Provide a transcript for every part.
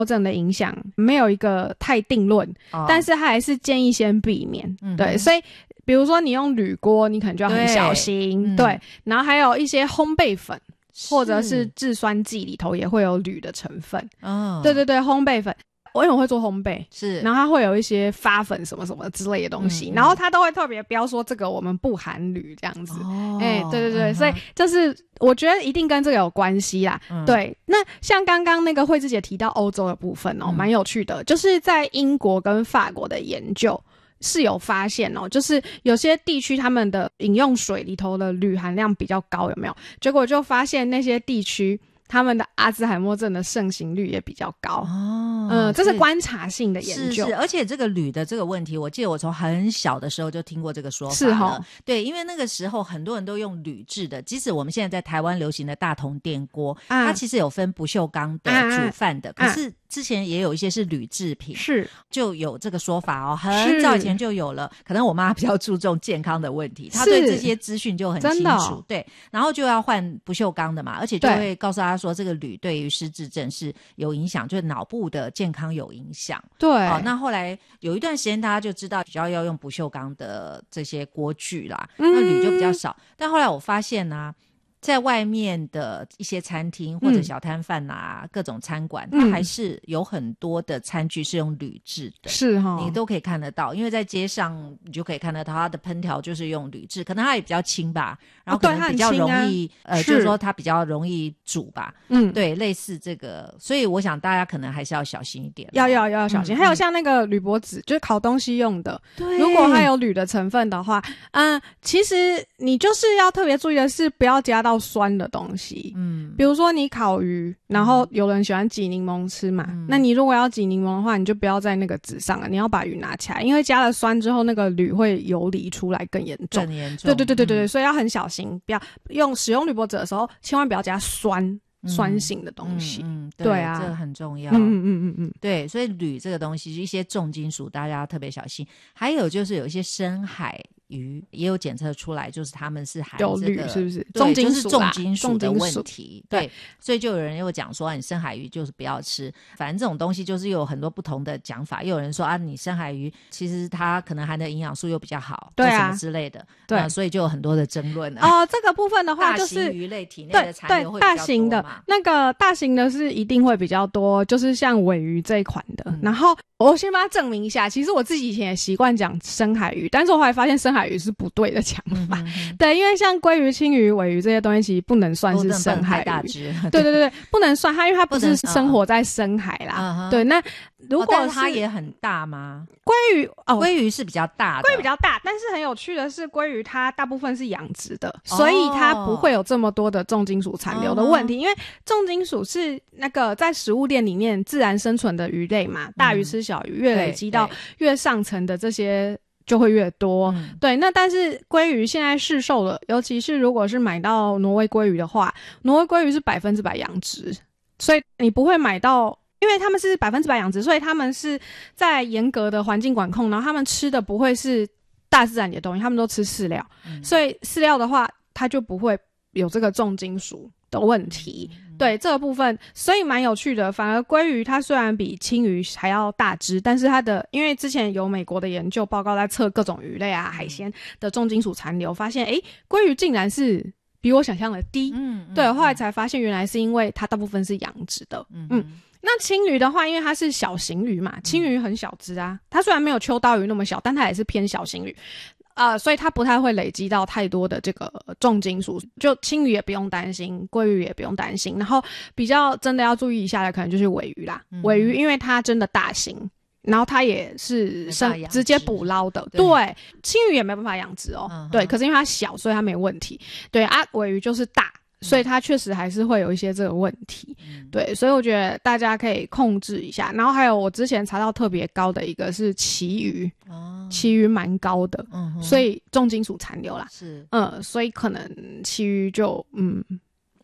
症的影响没有一个太定论，但是它还是建议先避免。对，所以比如说你用铝锅，你可能就要很小心。对，然后还有一些烘焙粉或者是制酸剂里头也会有铝的成分。对对对，烘焙粉。因为我会做烘焙，是，然后它会有一些发粉什么什么之类的东西，然后它都会特别标说这个我们不含铝这样子。对对对，所以就是我觉得一定跟这个有关系啦。对，那像刚刚那个慧芝姐提到欧洲的部分蛮有趣的，就是在英国跟法国的研究是有发现就是有些地区他们的饮用水里头的铝含量比较高，有没有？结果就发现那些地区他们的阿兹海默症的盛行率也比较高。这是观察性的研究。 是，而且这个铝的这个问题，我记得我从很小的时候就听过这个说法了。对，因为那个时候很多人都用铝制的，即使我们现在在台湾流行的大同电锅，它其实有分不锈钢的煮饭的，可是之前也有一些是铝制品，是就有这个说法很早以前就有了。可能我妈比较注重健康的问题，她对这些资讯就很清楚。对，然后就要换不锈钢的嘛，而且就会告诉她说这个铝对于失智症是有影响，就是脑部的健康有影响。对，那后来有一段时间大家就知道比较要用不锈钢的这些锅具啦，那铝就比较少。但后来我发现在外面的一些餐厅或者小摊贩各种餐馆，它还是有很多的餐具是用铝制的，是你都可以看得到。因为在街上你就可以看得到它的烹调就是用铝制，可能它也比较轻吧，然后可能比较容易就是说它比较容易煮吧。对，类似这个，所以我想大家可能还是要小心一点。 要小心。还有像那个铝箔纸，就是烤东西用的，如果它有铝的成分的话，其实你就是要特别注意的是不要加到酸的东西。比如说你烤鱼，然后有人喜欢挤柠檬吃嘛，那你如果要挤柠檬的话，你就不要在那个纸上了，你要把鱼拿起来，因为加了酸之后那个铝会游离出来更严重。对对对对对，所以要很小心，不要使用铝箔纸的时候千万不要加酸性的东西。 对啊，这个很重要。对，所以铝这个东西一些重金属大家要特别小心。还有就是有一些深海鱼也有检测出来，就是他们是含这个有铝，是不是重金属、就是重金属的问题。对，所以就有人又讲说你深海鱼就是不要吃。反正这种东西就是有很多不同的讲法，又有人说你深海鱼其实它可能含的营养素又比较好，对什么之类的。对，所以就有很多的争论这个部分的话就是大型鱼类体内的残留会比较多嘛。 大型的那个大型的是一定会比较多，就是像尾鱼这一款的。然后我先帮它证明一下，其实我自己以前也习惯讲深海鱼，但是我后来发现深海鱼是不对的讲法。对，因为像鲑鱼、青鱼、尾鱼这些东西其实不能算是深海鱼。对对对对，不能算它，因为它不是生活在深海啦。对，那如果它也很大吗？ 鲑鱼是比较大的， 鲑鱼比较大，但是很有趣的是，鲑鱼它大部分是养殖的，所以它不会有这么多的重金属残留的问题。因为重金属是那个在食物链里面自然生存的鱼类嘛，大鱼吃小鱼，越累积到越上层的这些就会越多。对，那但是鲑鱼现在市售了，尤其是如果是买到挪威鲑鱼的话，挪威鲑鱼是100%养殖，所以你不会买到。因为他们是100%养殖，所以他们是在严格的环境管控，然后他们吃的不会是大自然里的东西，他们都吃饲料，所以饲料的话它就不会有这个重金属的问题。对，这个部分所以蛮有趣的。反而鲑鱼它虽然比青鱼还要大只，但是它的因为之前有美国的研究报告在测各种鱼类海鲜的重金属残留，发现鲑鱼竟然是比我想象的低。对，后来才发现原来是因为它大部分是养殖的。那青鱼的话，因为它是小型鱼嘛，青鱼很小只啊，它虽然没有秋刀鱼那么小，但它也是偏小型鱼，所以它不太会累积到太多的这个重金属，就青鱼也不用担心，鲑鱼也不用担心。然后比较真的要注意一下的，可能就是尾鱼啦。尾鱼因为它真的大型，然后它也是直接捕捞的。对，青鱼也没办法养殖对，可是因为它小，所以它没问题。对尾鱼就是大。所以它确实还是会有一些这个问题。对，所以我觉得大家可以控制一下。然后还有我之前查到特别高的一个是旗鱼，旗鱼蛮高的，所以重金属残留啦。是，所以可能旗鱼就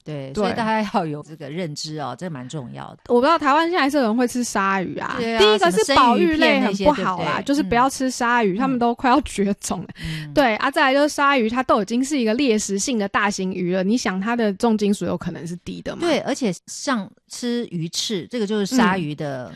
对，所以大家要有这个认知哦，这蛮重要的。 我不知道台湾现在是有人会吃鲨鱼啊， 对啊， 第一个是保育类很不好啦， 对对就是不要吃鲨鱼，他们都快要绝种了。对啊，再来就是鲨鱼，它都已经是一个猎食性的大型鱼了，你想它的重金属有可能是低的吗？ 对，而且像吃鱼翅，这个就是鲨鱼的